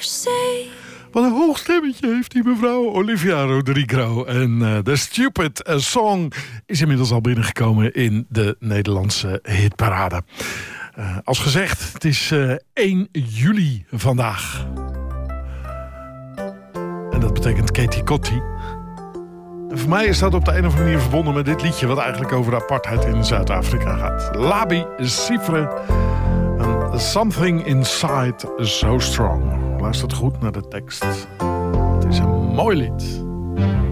say. Wat een hoog stemmetje heeft die mevrouw Olivia Rodrigo. En The Stupid Song is inmiddels al binnengekomen in de Nederlandse hitparade. Als gezegd, het is 1 juli vandaag. En dat betekent Katie Kotti. En voor mij is dat op de een of andere manier verbonden met dit liedje, wat eigenlijk over de apartheid in Zuid-Afrika gaat. Labi Siffre. Something Inside So Strong. Luistert goed naar de tekst. Het is een mooi lied.